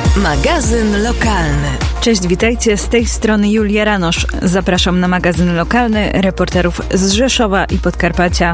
Magazyn lokalny. Cześć, witajcie, z tej strony Julia Ranosz. Zapraszam na magazyn lokalny reporterów z Rzeszowa i Podkarpacia.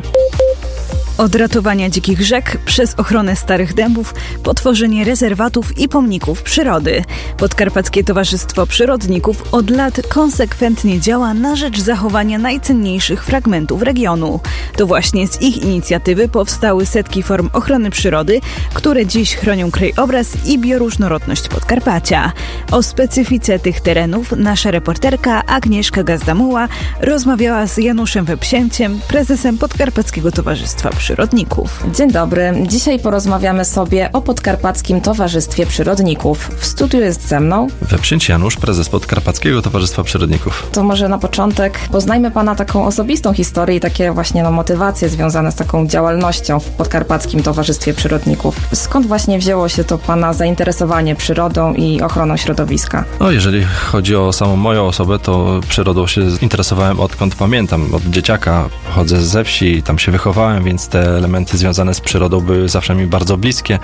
Od ratowania dzikich rzek, przez ochronę starych dębów, po tworzenie rezerwatów i pomników przyrody. Podkarpackie Towarzystwo Przyrodników od lat konsekwentnie działa na rzecz zachowania najcenniejszych fragmentów regionu. To właśnie z ich inicjatywy powstały setki form ochrony przyrody, które dziś chronią krajobraz i bioróżnorodność Podkarpacia. O specyfice tych terenów nasza reporterka Agnieszka Gazdamuła rozmawiała z Januszem Wepsięciem, prezesem Podkarpackiego Towarzystwa Przyrodników. Dzień dobry. Dzisiaj porozmawiamy sobie o Podkarpackim Towarzystwie Przyrodników. W studiu jest ze mną Wepsięć Janusz, prezes Podkarpackiego Towarzystwa Przyrodników. To może na początek poznajmy Pana taką osobistą historię i takie właśnie motywacje związane z taką działalnością w Podkarpackim Towarzystwie Przyrodników. Skąd właśnie wzięło się to Pana zainteresowanie przyrodą i ochroną środowiska? Jeżeli chodzi o samą moją osobę, to przyrodą się interesowałem odkąd pamiętam. Od dzieciaka pochodzę ze wsi, tam się wychowałem, więc te elementy związane z przyrodą były zawsze mi bardzo bliskie.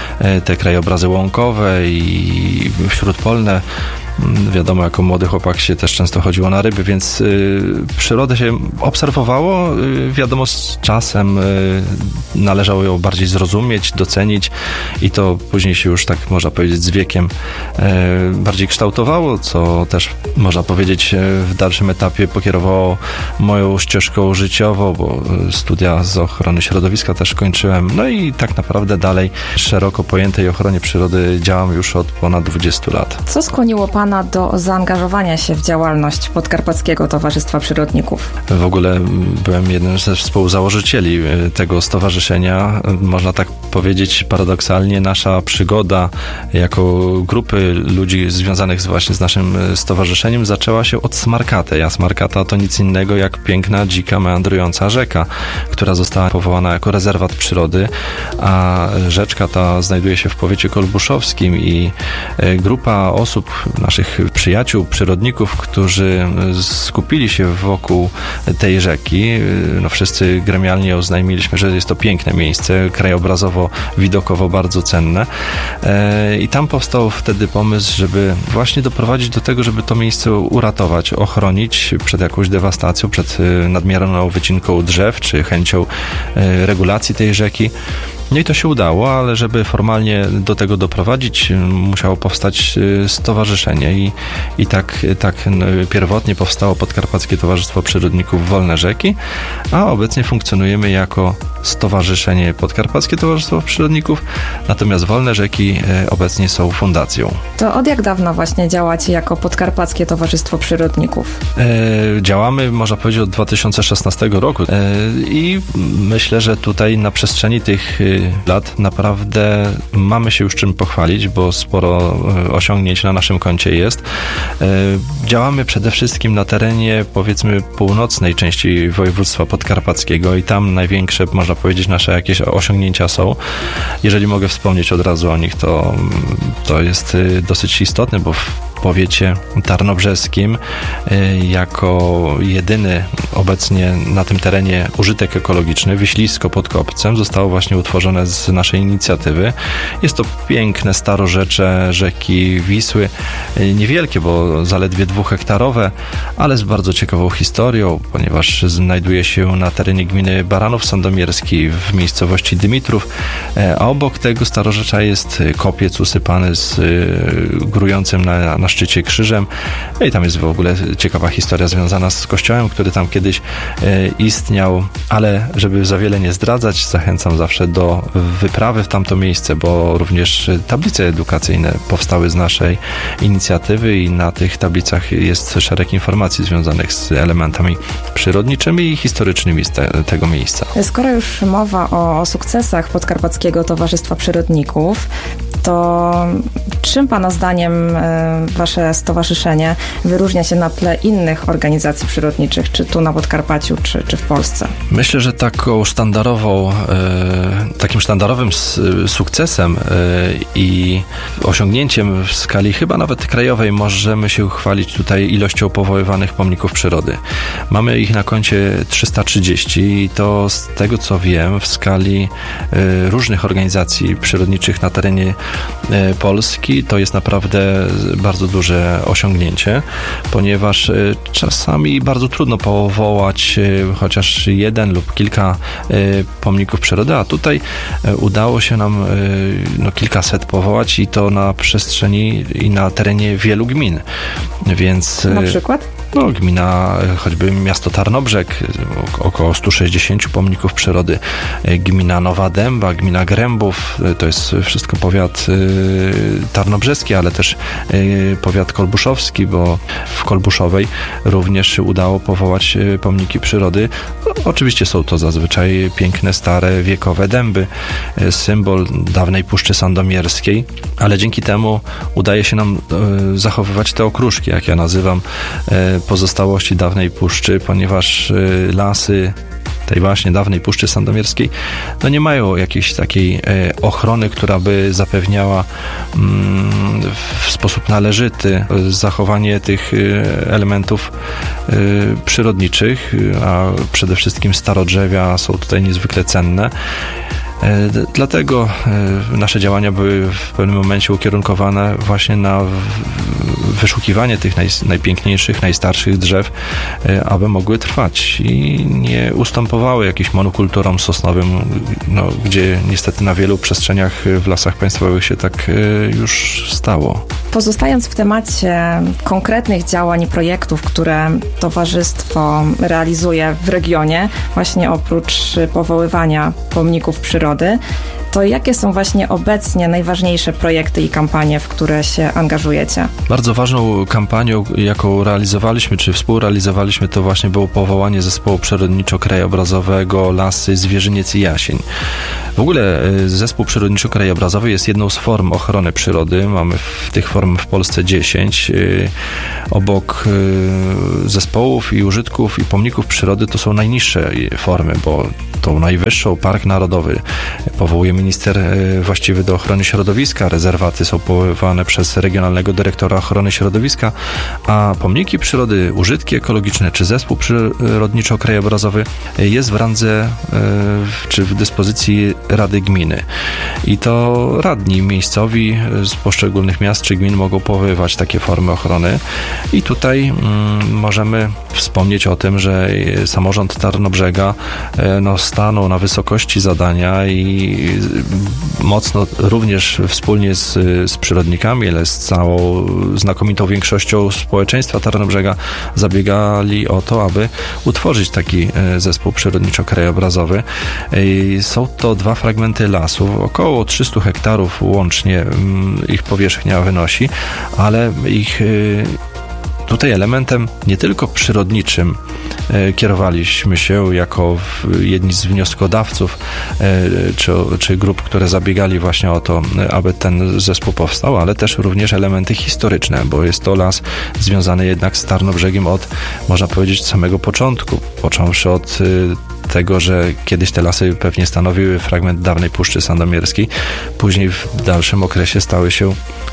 Te krajobrazy łąkowe i śródpolne. Wiadomo, jako młody chłopak się też często chodziło na ryby, więc przyrodę się obserwowało. Wiadomo, z czasem należało ją bardziej zrozumieć, docenić i to później się już, tak można powiedzieć, z wiekiem bardziej kształtowało, co też można powiedzieć w dalszym etapie pokierowało moją ścieżką życiową, bo studia z ochrony środowiska też kończyłem. No i tak naprawdę dalej szeroko pojętej ochronie przyrody działam już od ponad 20 lat. Co skłoniło Pana do zaangażowania się w działalność Podkarpackiego Towarzystwa Przyrodników? W ogóle byłem jednym ze współzałożycieli tego stowarzyszenia. Można tak powiedzieć paradoksalnie, nasza przygoda jako grupy ludzi związanych właśnie z naszym stowarzyszeniem zaczęła się od Smarkaty. A Smarkata to nic innego jak piękna, dzika, meandrująca rzeka, która została powołana jako rezerwat przyrody, a rzeczka ta znajduje się w powiecie kolbuszowskim i grupa osób, naszych przyjaciół, przyrodników, którzy skupili się wokół tej rzeki. Wszyscy gremialnie oznajmiliśmy, że jest to piękne miejsce, krajobrazowo, widokowo bardzo cenne. I tam powstał wtedy pomysł, żeby właśnie doprowadzić do tego, żeby to miejsce uratować, ochronić przed jakąś dewastacją, przed nadmierną wycinką drzew, czy chęcią regulacji tej rzeki. No i to się udało, ale żeby formalnie do tego doprowadzić, musiało powstać stowarzyszenie i tak pierwotnie powstało Podkarpackie Towarzystwo Przyrodników Wolne Rzeki, a obecnie funkcjonujemy jako Stowarzyszenie Podkarpackie Towarzystwo Przyrodników, natomiast Wolne Rzeki obecnie są fundacją. To od jak dawna właśnie działacie jako Podkarpackie Towarzystwo Przyrodników? Działamy, można powiedzieć, od 2016 roku i myślę, że tutaj na przestrzeni tych lat naprawdę mamy się już czym pochwalić, bo sporo osiągnięć na naszym koncie jest. Działamy przede wszystkim na terenie, powiedzmy, północnej części województwa podkarpackiego i tam największe, można powiedzieć, nasze jakieś osiągnięcia są. Jeżeli mogę wspomnieć od razu o nich, to jest dosyć istotne, bo w powiecie tarnobrzeskim jako jedyny obecnie na tym terenie użytek ekologiczny, Wyślisko pod Kopcem, zostało właśnie utworzone z naszej inicjatywy. Jest to piękne starorzecze rzeki Wisły, niewielkie, bo zaledwie 2-hektarowe, ale z bardzo ciekawą historią, ponieważ znajduje się na terenie gminy Baranów Sandomierski w miejscowości Dymitrów, a obok tego starorzecza jest kopiec usypany z górującym na szczycie krzyżem. No i tam jest w ogóle ciekawa historia związana z kościołem, który tam kiedyś istniał, ale żeby za wiele nie zdradzać, zachęcam zawsze do wyprawy w tamto miejsce, bo również tablice edukacyjne powstały z naszej inicjatywy i na tych tablicach jest szereg informacji związanych z elementami przyrodniczymi i historycznymi z tego miejsca. Skoro już mowa o sukcesach Podkarpackiego Towarzystwa Przyrodników, to czym Pana zdaniem Wasze stowarzyszenie wyróżnia się na tle innych organizacji przyrodniczych, czy tu na Podkarpaciu, czy w Polsce? Myślę, że takim sztandarowym sukcesem i osiągnięciem w skali chyba nawet krajowej możemy się chwalić tutaj ilością powoływanych pomników przyrody. Mamy ich na koncie 330 i to z tego co wiem w skali różnych organizacji przyrodniczych na terenie Polski to jest naprawdę bardzo duże osiągnięcie, ponieważ czasami bardzo trudno powołać chociaż jeden lub kilka pomników przyrody, a tutaj udało się nam kilkaset powołać i to na przestrzeni i na terenie wielu gmin. Więc na przykład? Gmina, choćby miasto Tarnobrzeg, około 160 pomników przyrody, gmina Nowa Dęba, gmina Grębów, to jest wszystko powiat tarnobrzeski, ale też powiat kolbuszowski, bo w Kolbuszowej również się udało powołać pomniki przyrody. Oczywiście są to zazwyczaj piękne, stare, wiekowe dęby, symbol dawnej Puszczy Sandomierskiej, ale dzięki temu udaje się nam zachowywać te okruszki, jak ja nazywam, pozostałości dawnej puszczy, ponieważ lasy tej właśnie dawnej Puszczy Sandomierskiej nie mają jakiejś takiej ochrony, która by zapewniała w sposób należyty zachowanie tych elementów przyrodniczych, a przede wszystkim starodrzewia są tutaj niezwykle cenne. Dlatego nasze działania były w pewnym momencie ukierunkowane właśnie na wyszukiwanie tych najpiękniejszych, najstarszych drzew, aby mogły trwać i nie ustępowały jakimś monokulturom sosnowym, gdzie niestety na wielu przestrzeniach w lasach państwowych się tak już stało. Pozostając w temacie konkretnych działań i projektów, które towarzystwo realizuje w regionie, właśnie oprócz powoływania pomników przyrody, to jakie są właśnie obecnie najważniejsze projekty i kampanie, w które się angażujecie? Bardzo ważną kampanią, jaką realizowaliśmy, czy współrealizowaliśmy, to właśnie było powołanie zespołu przyrodniczo-krajobrazowego Lasy, Zwierzyniec i Jasień. W ogóle zespół przyrodniczo-krajobrazowy jest jedną z form ochrony przyrody. Mamy tych form w Polsce 10. Obok zespołów i użytków i pomników przyrody to są najniższe formy, bo tą najwyższą Park Narodowy powołuje minister właściwy do ochrony środowiska, rezerwaty są powoływane przez regionalnego dyrektora ochrony środowiska, a pomniki przyrody, użytki ekologiczne czy zespół przyrodniczo-krajobrazowy jest w randze czy w dyspozycji Rady Gminy. I to radni miejscowi z poszczególnych miast czy gmin mogą powoływać takie formy ochrony. I tutaj możemy wspomnieć o tym, że samorząd Tarnobrzega stanął na wysokości zadania i mocno również wspólnie z przyrodnikami, ale z całą znakomitą większością społeczeństwa Tarnobrzega zabiegali o to, aby utworzyć taki zespół przyrodniczo-krajobrazowy. Są to 2 fragmenty lasów, około 300 hektarów łącznie ich powierzchnia wynosi, ale ich tutaj elementem nie tylko przyrodniczym kierowaliśmy się jako jedni z wnioskodawców czy grup, które zabiegali właśnie o to, aby ten zespół powstał, ale też również elementy historyczne, bo jest to las związany jednak z Tarnobrzegiem od, można powiedzieć, samego początku, począwszy od tego, że kiedyś te lasy pewnie stanowiły fragment dawnej Puszczy Sandomierskiej, później w dalszym okresie stały się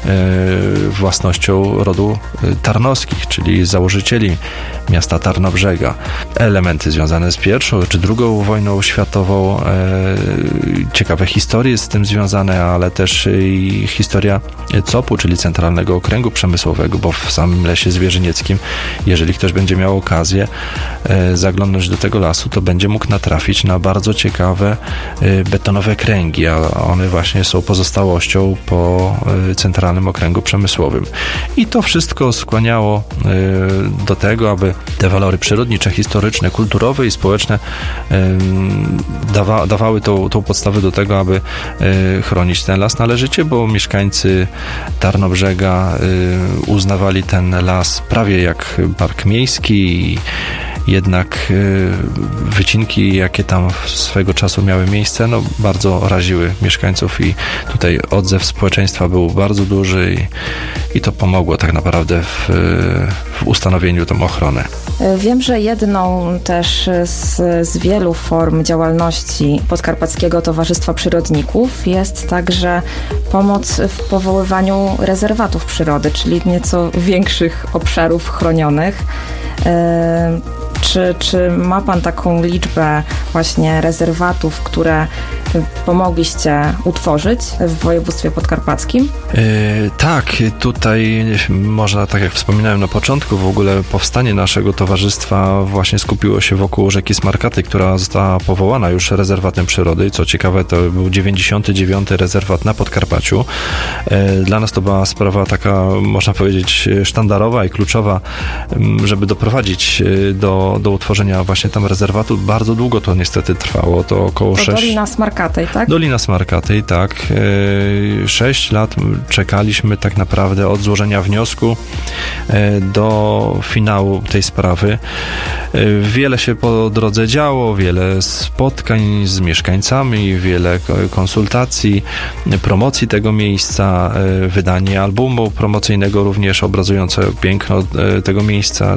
własnością rodu Tarnowskich, czyli założycieli miasta Tarnobrzega. Elementy związane z pierwszą czy drugą wojną światową, ciekawe historie z tym związane, ale też i historia COP-u, czyli Centralnego Okręgu Przemysłowego, bo w samym Lesie Zwierzynieckim, jeżeli ktoś będzie miał okazję zaglądnąć do tego lasu, to będzie mógł natrafić na bardzo ciekawe betonowe kręgi, a one właśnie są pozostałością po Centralnym Okręgu Przemysłowym. I to wszystko skłaniało do tego, aby te walory przyrodnicze, historyczne, kulturowe i społeczne dawały tą podstawę do tego, aby chronić ten las należycie, bo mieszkańcy Tarnobrzega uznawali ten las prawie jak park miejski i jednak wycinki, jakie tam swego czasu miały miejsce, bardzo raziły mieszkańców i tutaj odzew społeczeństwa był bardzo duży i to pomogło tak naprawdę w ustanowieniu tą ochronę. Wiem, że jedną też z wielu form działalności Podkarpackiego Towarzystwa Przyrodników jest także pomoc w powoływaniu rezerwatów przyrody, czyli nieco większych obszarów chronionych. Czy ma Pan taką liczbę właśnie rezerwatów, które pomogliście utworzyć w województwie podkarpackim? Tak, tutaj można, tak jak wspominałem na początku, w ogóle powstanie naszego towarzystwa właśnie skupiło się wokół rzeki Smarkaty, która została powołana już rezerwatem przyrody. Co ciekawe, to był 99. rezerwat na Podkarpaciu. Dla nas to była sprawa taka, można powiedzieć, sztandarowa i kluczowa, żeby doprowadzić do utworzenia właśnie tam rezerwatu. Bardzo długo to niestety trwało, to około 6... Dolina Smarkatej, tak? Dolina Smarkatej, tak. 6 lat czekaliśmy tak naprawdę od złożenia wniosku do finału tej sprawy. Wiele się po drodze działo, wiele spotkań z mieszkańcami, wiele konsultacji, promocji tego miejsca, wydanie albumu promocyjnego również obrazującego piękno tego miejsca.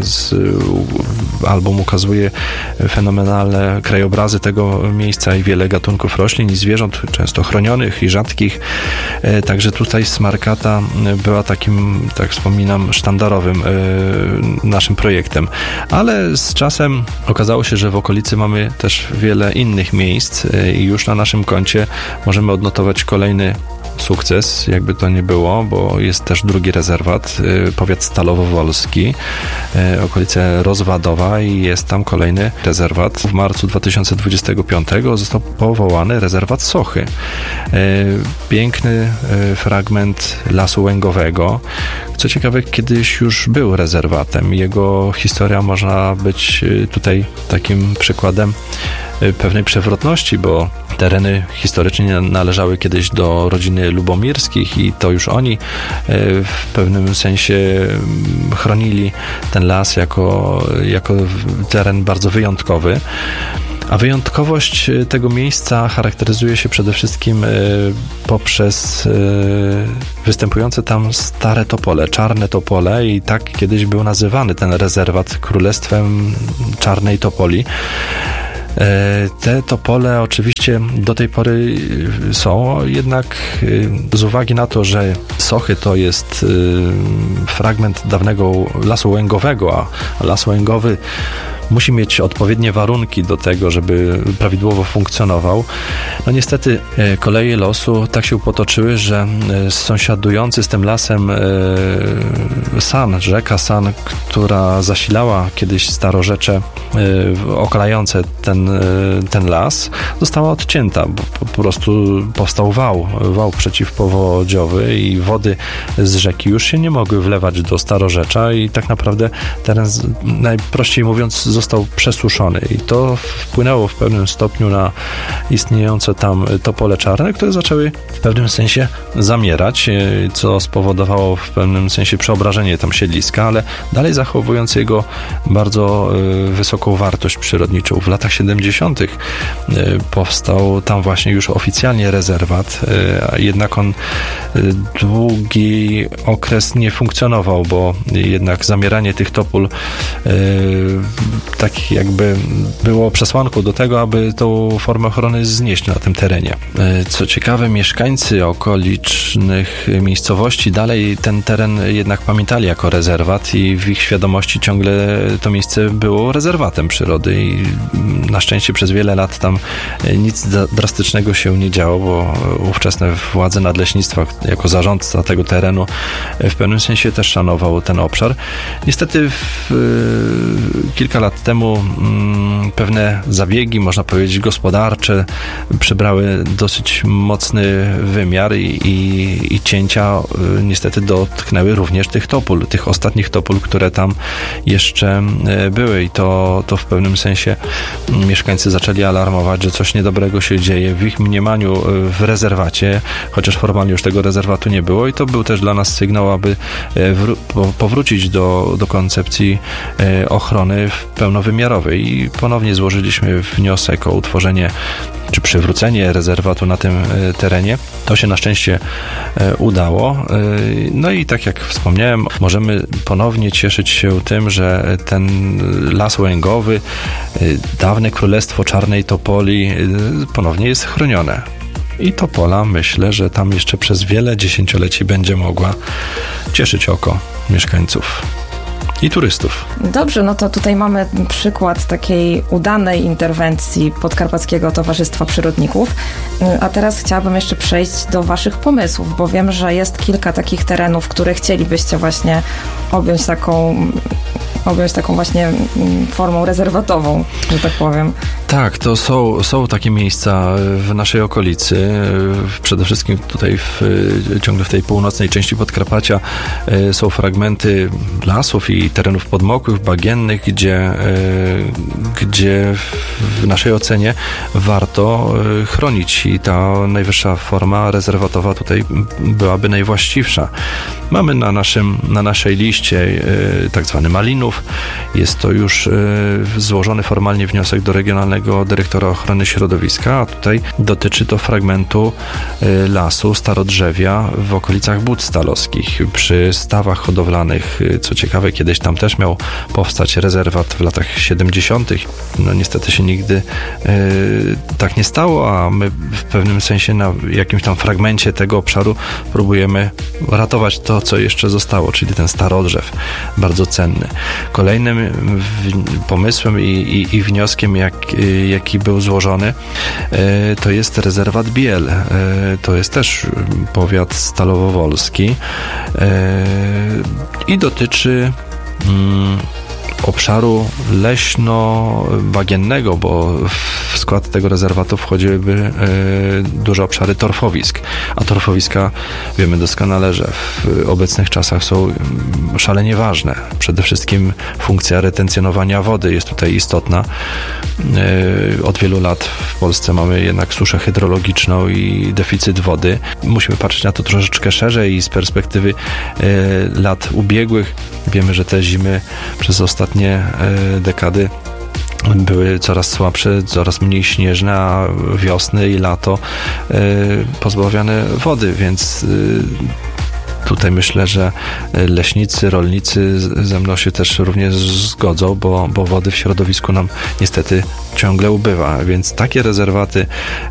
Album ukazuje fenomenalne krajobrazy tego miejsca i wiele gatunków roślin i zwierząt, często chronionych i rzadkich. Także tutaj Smarkata była takim, tak wspominam, sztandarowym naszym projektem. Ale z czasem okazało się, że w okolicy mamy też wiele innych miejsc i już na naszym koncie możemy odnotować kolejny sukces, jakby to nie było, bo jest też drugi rezerwat, powiat stalowo-wolski, okolice Rozwadowa i jest tam kolejny rezerwat. W marcu 2025 został powołany rezerwat Sochy. Piękny fragment lasu łęgowego. Co ciekawe, kiedyś już był rezerwatem. Jego historia można być tutaj takim przykładem pewnej przewrotności, bo tereny historycznie należały kiedyś do rodziny Lubomirskich i to już oni w pewnym sensie chronili ten las jako teren bardzo wyjątkowy. A wyjątkowość tego miejsca charakteryzuje się przede wszystkim poprzez występujące tam stare topole, czarne topole i tak kiedyś był nazywany ten rezerwat Królestwem Czarnej Topoli. Te topole oczywiście do tej pory są, jednak z uwagi na to, że Sochy to jest fragment dawnego lasu łęgowego, a las łęgowy musi mieć odpowiednie warunki do tego, żeby prawidłowo funkcjonował. No niestety koleje losu tak się potoczyły, że sąsiadujący z tym lasem rzeka San, która zasilała kiedyś starorzecze okalające ten las, została odcięta, bo po prostu powstał wał przeciwpowodziowy i wody z rzeki już się nie mogły wlewać do starorzecza i tak naprawdę teren, najprościej mówiąc, został przesuszony i to wpłynęło w pewnym stopniu na istniejące tam topole czarne, które zaczęły w pewnym sensie zamierać, co spowodowało w pewnym sensie przeobrażenie tam siedliska, ale dalej zachowując jego bardzo wysoką wartość przyrodniczą. W latach 70. powstał tam właśnie już oficjalnie rezerwat, jednak on długi okres nie funkcjonował, bo jednak zamieranie tych topól tak jakby było przesłanką do tego, aby tą formę ochrony znieść na tym terenie. Co ciekawe, mieszkańcy okolicznych miejscowości dalej ten teren jednak pamiętali jako rezerwat i w ich świadomości ciągle to miejsce było rezerwatem przyrody i na szczęście przez wiele lat tam nic drastycznego się nie działo, bo ówczesne władze nadleśnictwa jako zarządca tego terenu w pewnym sensie też szanował ten obszar. Niestety kilka lat temu pewne zabiegi, można powiedzieć gospodarcze, przybrały dosyć mocny wymiar i cięcia niestety dotknęły również tych topól, tych ostatnich topól, które tam jeszcze były i to w pewnym sensie mieszkańcy zaczęli alarmować, że coś niedobrego się dzieje w ich mniemaniu w rezerwacie, chociaż formalnie już tego rezerwatu nie było i to był też dla nas sygnał, aby powrócić do koncepcji ochrony pełnowymiarowej i ponownie złożyliśmy wniosek o utworzenie czy przywrócenie rezerwatu na tym terenie. To się na szczęście udało. No i tak jak wspomniałem, możemy ponownie cieszyć się tym, że ten las łęgowy, dawne Królestwo Czarnej Topoli ponownie jest chronione. I topola, myślę, że tam jeszcze przez wiele dziesięcioleci będzie mogła cieszyć oko mieszkańców. i turystów. Dobrze, no to tutaj mamy przykład takiej udanej interwencji Podkarpackiego Towarzystwa Przyrodników, a teraz chciałabym jeszcze przejść do waszych pomysłów, bo wiem, że jest kilka takich terenów, które chcielibyście właśnie objąć taką właśnie formą rezerwatową, że tak powiem. Tak, to są takie miejsca w naszej okolicy, przede wszystkim tutaj ciągle w tej północnej części Podkarpacia są fragmenty lasów i terenów podmokłych, bagiennych, gdzie w naszej ocenie warto chronić i ta najwyższa forma rezerwatowa tutaj byłaby najwłaściwsza. Mamy na naszej liście tak zwany Malinów. Jest to już złożony formalnie wniosek do Regionalnego Dyrektora Ochrony Środowiska, a tutaj dotyczy to fragmentu lasu starodrzewia w okolicach Bud Stalowskich, przy stawach hodowlanych. Co ciekawe, kiedyś tam też miał powstać rezerwat w latach 70. No niestety się nigdy tak nie stało, a my w pewnym sensie na jakimś tam fragmencie tego obszaru próbujemy ratować to, co jeszcze zostało, czyli ten starodrzew, bardzo cenny. Kolejnym pomysłem i wnioskiem, jaki był złożony, to jest rezerwat Biel. To jest też powiat stalowowolski dotyczy obszaru leśno-bagiennego, bo w skład tego rezerwatu wchodziłyby duże obszary torfowisk, a torfowiska, wiemy doskonale, że w obecnych czasach są szalenie ważne. Przede wszystkim funkcja retencjonowania wody jest tutaj istotna. Od wielu lat w Polsce mamy jednak suszę hydrologiczną i deficyt wody. Musimy patrzeć na to troszeczkę szerzej i z perspektywy lat ubiegłych wiemy, że te zimy przez ostatnie dekady były coraz słabsze, coraz mniej śnieżne, a wiosny i lato pozbawiane wody, więc tutaj myślę, że leśnicy, rolnicy ze mną się też również zgodzą, bo wody w środowisku nam niestety ciągle ubywa, więc takie rezerwaty